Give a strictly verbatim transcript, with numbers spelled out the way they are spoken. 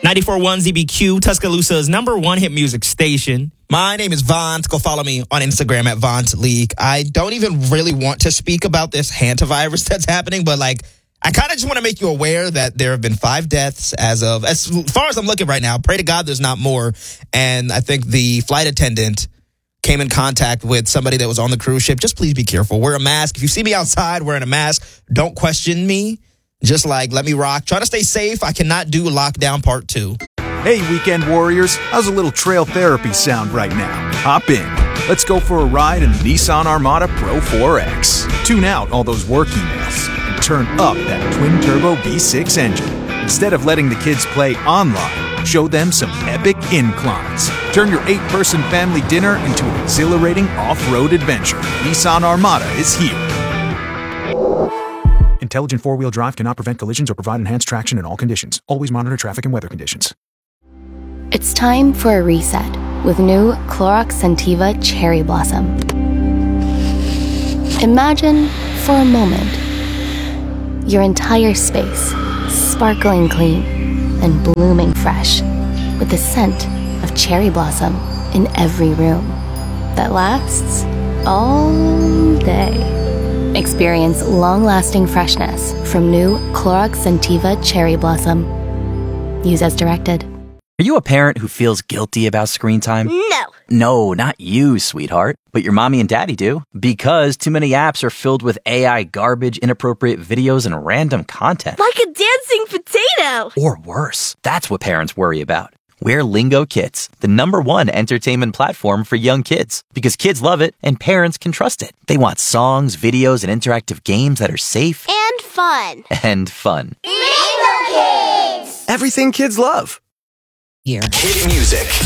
ninety-four point one Z B Q, Tuscaloosa's number one hit music station. My name is Vaunt. Go follow me on Instagram at Vaunt League. I don't even really want to speak about this hantavirus that's happening, but like, I kind of just want to make you aware that there have been five deaths as of, as far as I'm looking right now. Pray to God there's not more. And I think the flight attendant came in contact with somebody that was on the cruise ship. Just please be careful. Wear a mask. If you see me outside wearing a mask, don't question me. Just like, let me rock. Try to stay safe. I cannot do lockdown part two. Hey, weekend warriors. How's a little trail therapy sound right now? Hop in. Let's go for a ride in the Nissan Armada Pro four X. Tune out all those work emails and turn up that twin-turbo V six engine. Instead of letting the kids play online, show them some epic inclines. Turn your eight-person family dinner into an exhilarating off-road adventure. Nissan Armada is here. Intelligent four-wheel drive cannot prevent collisions or provide enhanced traction in all conditions. Always monitor traffic and weather conditions. It's time for a reset with new Clorox Scentiva Cherry Blossom. Imagine, for a moment, your entire space sparkling clean and blooming fresh with the scent of cherry blossom in every room that lasts all day. Experience long-lasting freshness from new Clorox Scentiva Cherry Blossom. Use as directed. Are you a parent who feels guilty about screen time? No. No, not you, sweetheart. But your mommy and daddy do. Because too many apps are filled with A I garbage, inappropriate videos, and random content. Like a dancing potato. Or worse. That's what parents worry about. We're Lingo Kids, the number one entertainment platform for young kids. Because kids love it and parents can trust it. They want songs, videos, and interactive games that are safe. And fun. And fun. Lingo Kids! Everything kids love. Year. Hit music.